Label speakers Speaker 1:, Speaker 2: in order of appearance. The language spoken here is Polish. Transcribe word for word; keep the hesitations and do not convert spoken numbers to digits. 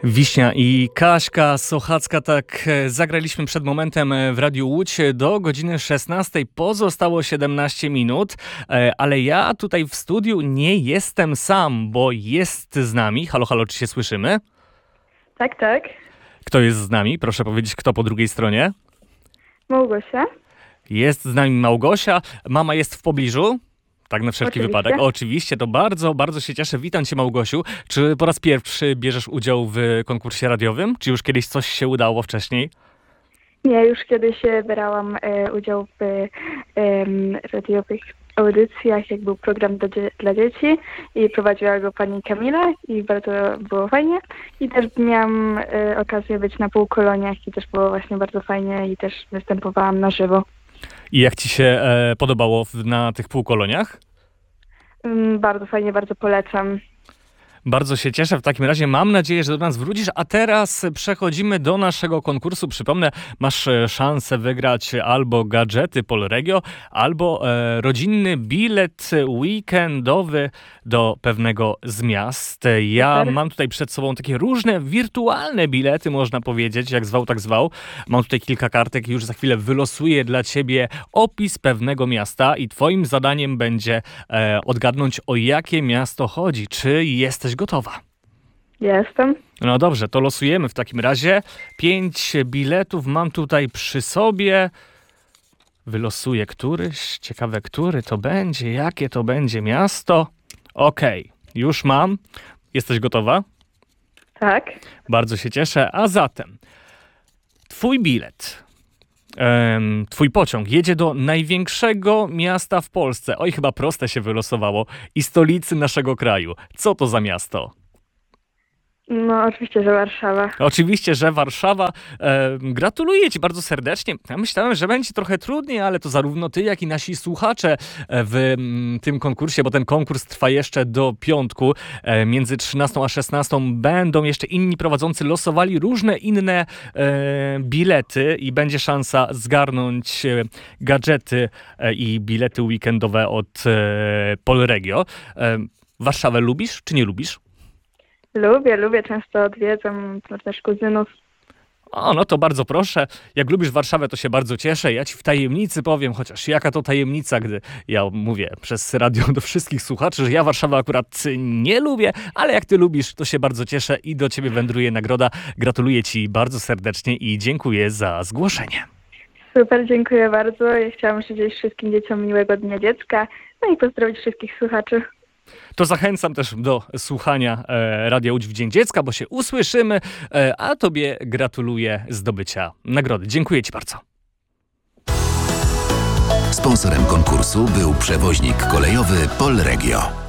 Speaker 1: Wiśnia i Kaśka Sochacka, tak zagraliśmy przed momentem w Radiu Łódź do godziny szesnastej. Pozostało siedemnaście minut, ale ja tutaj w studiu nie jestem sam, bo jest z nami. Halo, halo, czy się słyszymy?
Speaker 2: Tak, tak.
Speaker 1: Kto jest z nami? Proszę powiedzieć, kto po drugiej stronie?
Speaker 2: Małgosia.
Speaker 1: Jest z nami Małgosia. Mama jest w pobliżu? Tak, na wszelki
Speaker 2: Oczywiście.
Speaker 1: wypadek. Oczywiście, to bardzo, bardzo się cieszę. Witam cię, Małgosiu. Czy po raz pierwszy bierzesz udział w konkursie radiowym? Czy już kiedyś coś się udało wcześniej?
Speaker 2: Nie, już kiedyś brałam e, udział w e, radiowych audycjach, jak był program dla, dzie- dla dzieci i prowadziła go pani Kamila i bardzo było fajnie. I też miałam e, okazję być na półkoloniach i też było właśnie bardzo fajnie i też występowałam na żywo.
Speaker 1: I jak ci się e, podobało w, na tych półkoloniach?
Speaker 2: Mm, bardzo fajnie, bardzo polecam.
Speaker 1: Bardzo się cieszę. W takim razie mam nadzieję, że do nas wrócisz. A teraz przechodzimy do naszego konkursu. Przypomnę, masz szansę wygrać albo gadżety Polregio, albo e, rodzinny bilet weekendowy do pewnego z miast. Ja
Speaker 2: Super.
Speaker 1: mam tutaj przed sobą takie różne wirtualne bilety, można powiedzieć, jak zwał, tak zwał. Mam tutaj kilka kartek i już za chwilę wylosuję dla ciebie opis pewnego miasta i twoim zadaniem będzie e, odgadnąć, o jakie miasto chodzi. Czy jesteś gotowa?
Speaker 2: Jestem.
Speaker 1: No dobrze, to losujemy w takim razie. Pięć biletów mam tutaj przy sobie. Wylosuję któryś. Ciekawe, który to będzie, jakie to będzie miasto. Okej, już mam. Jesteś gotowa?
Speaker 2: Tak.
Speaker 1: Bardzo się cieszę. A zatem twój bilet, em, twój pociąg jedzie do największego miasta w Polsce. Oj, chyba proste się wylosowało. I stolicy naszego kraju. Co to za miasto?
Speaker 2: No oczywiście, że Warszawa.
Speaker 1: Oczywiście, że Warszawa. E, gratuluję ci bardzo serdecznie. Ja myślałem, że będzie trochę trudniej, ale to zarówno ty, jak i nasi słuchacze w m, tym konkursie, bo ten konkurs trwa jeszcze do piątku. E, między trzynastą a szesnastą będą jeszcze inni prowadzący losowali różne inne e, bilety i będzie szansa zgarnąć e, gadżety e, i bilety weekendowe od e, Polregio. E, Warszawę lubisz, czy nie lubisz?
Speaker 2: Lubię, lubię, często odwiedzam też kuzynów.
Speaker 1: O, no to bardzo proszę. Jak lubisz Warszawę, to się bardzo cieszę. Ja ci w tajemnicy powiem, chociaż jaka to tajemnica, gdy ja mówię przez radio do wszystkich słuchaczy, że ja Warszawę akurat nie lubię, ale jak ty lubisz, to się bardzo cieszę i do ciebie wędruje nagroda. Gratuluję ci bardzo serdecznie i dziękuję za zgłoszenie.
Speaker 2: Super, dziękuję bardzo. Ja chciałam życzyć wszystkim dzieciom miłego Dnia Dziecka, no i pozdrowić wszystkich słuchaczy.
Speaker 1: To zachęcam też do słuchania e, Radia Łódź w Dzień Dziecka, bo się usłyszymy, e, a tobie gratuluję zdobycia nagrody. Dziękuję ci bardzo.
Speaker 3: Sponsorem konkursu był przewoźnik kolejowy Polregio.